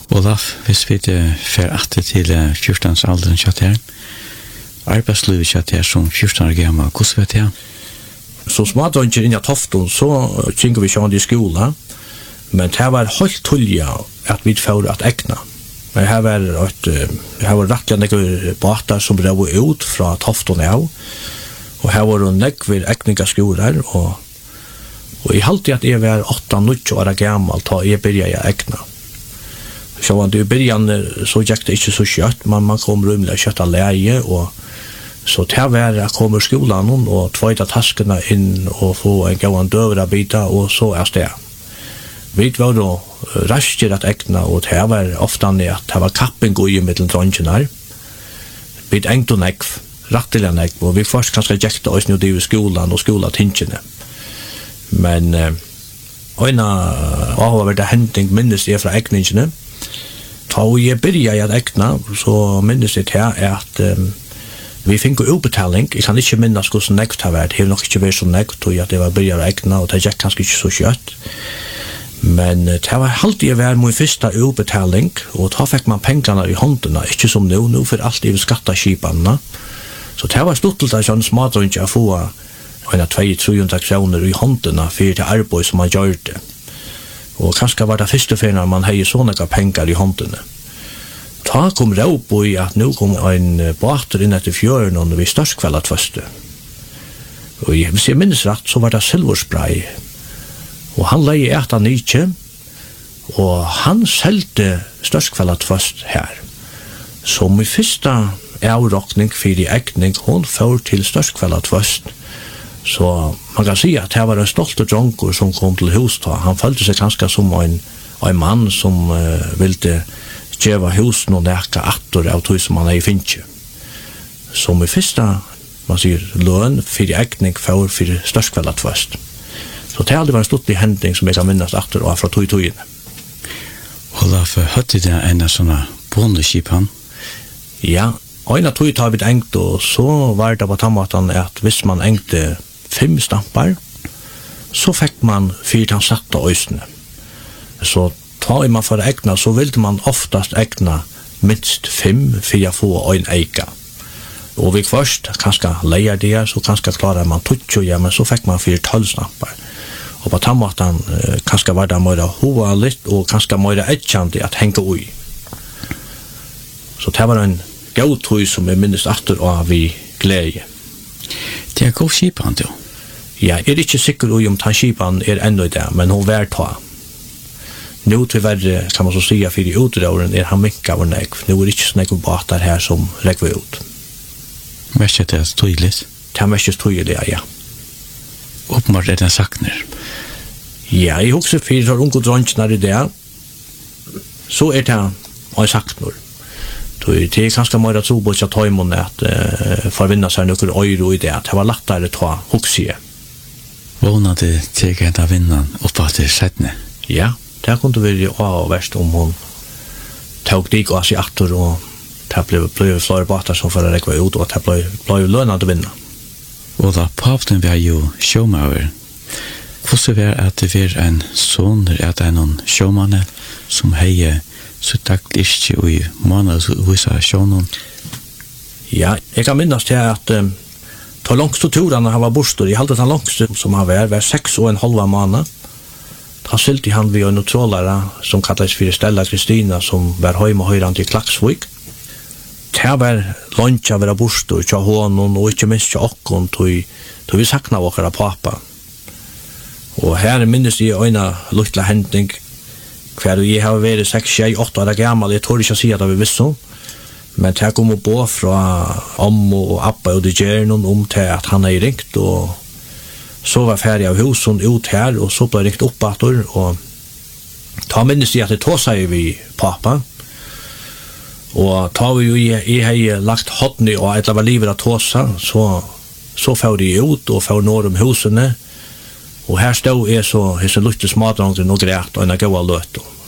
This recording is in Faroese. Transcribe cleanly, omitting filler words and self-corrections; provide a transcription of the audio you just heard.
Olaf, hvis vi fer atter til 14-alderen kjatt her, arbeidslivet kjatt her som 14 år gammel, hvordan vet jeg? Som smådrønner inn i Tofton, så kjenner vi ikke i skolen, men det var helt tullig at vi får at egna. Men her var rettelig nekker båter som ble ut fra Tofton av, og her var det nekker egningaskoler, og jeg halte at jeg var 8-9 år gammel da jeg begynte å egna. Så i början så gick det inte så kött, men man kom rymligt kött av läge, och så till var jag kom ur skolan och tvåta taskarna in och få en gång dövra bita, och så är det. Vi var då rastigt att ägna, och det var ofta att det var kappen gå i mellan dronjerna. Vi ägde nekv, rätteliga nekv, och vi först kanske jäkta oss nu i skolan och skolatintjene. Men öjna avhållande händning minnes jag från ägningarna. Da jeg begynte å egna, så minnes jeg til at vi fikk utbetaling. Jeg kan ikke minnes hvordan nekt har vært. Det har nok ikke vært så nekt, og at jeg var begynte å egna, og det gikk kanskje ikke så kjøtt. Men det var alltid vært min første utbetaling, og da fikk man pengene i håndene, ikke som nå for alt i skattekipene. Så det var stort til det sånn smadrundt å få 200-300 kroner i håndene for det arbeid som man gjør det. Og kanskje var det første ferien man hadde sånne penger i håndene. Da kom det opp i at nå kom en båter inn etter fjøren og vi størskveldet første. Og hvis jeg minnes rett, så var det silverspray. Og han leie etter Nietzsche, og han selte størskveldet først her. Så min første avråkning for i egning, hun får til størskveldet først. Så man kan si at det var en stolt dronker som kom til hus da. Han følte seg ganske som en mann som ville gjøre husen og nærke atter av tog som han er i finnkje. Så med første, man sier, løn for egning for størskveldet først. Så det hadde vært en stort hending som jeg kan minnes atter og fra togene. Olaf, hørte det en av sånne bondeskipen? Ja, en av tog har vi engt, og så var det på tammaten at hvis man engte 5 stampar, så fikk man 4 satte øysene. Så tar man for egna, så ville man oftast egna minst 5 for å få en eika. Og vi først kanskje leier det, så kanskje klarer man 20, ja, men så fikk man 4-12 stampar. Og på tammaten kanskje var det mer hoa litt, og kanskje mer etkjent at henge ui. Så det var en god tog som jeg minnes atter av i glede. Det er god skipan, du. Ja, jeg er ikke sikker om den skipan er enda i det, men hun var ta. Nå til verre, kan man så si, for i utdøren er han minka over nekv. Nå er det ikke sånne båter her som rekver ut. Mest det er tydelig? Det er mest tydelig, ja. Åpenbart er det sakner? Ja, jeg husker for unge dronjene i det, så er det en sakner. Det er ganske mer å tro på at tøymon at forvinne seg noen øyre i det, at det var lettere å ta huksie. Våna det til å vinne oppe til settene? Ja, det kunne vært avverst om hun tok dig av seg atter, og det ble flere båter som for å rekke ut, og det ble lønnet å vinne. Og da papten var jo sjåmauer. Hvordan var det at det var en sånn, at det er noen sjåmanne som heier så takk ikke i måneder vise sjånen? Ja, jeg kan minnes til at de langste turene han var bostor, jeg halte den langste som han var 6,5 måneder. Da sylte han ved en trålere som kallades for Stella Kristina, som var hjemme og høyrande i Klaksvik. Det var lunsja av bostor til hånden, og ikke minst til åkken, til vi sakna av åkere pappa. Og her minnes jeg øyne luktla hendning, hver jeg har vært 6-8 år gammel, jeg tror ikke å si at det var visst. Men det kom å bo fra og Abba og det gjør noen til at han er ringt, og så var ferdig av husen ut her, og så ble ringt opp etter, og da minnes jeg at det tog seg vi pappa, og da vi jo jeg har lagt hodden i, og etter var livet av tog seg, så får de ut, og får når om husene, og her stod jeg så, hese lutte smadrangen og greit, og en av gåa løt.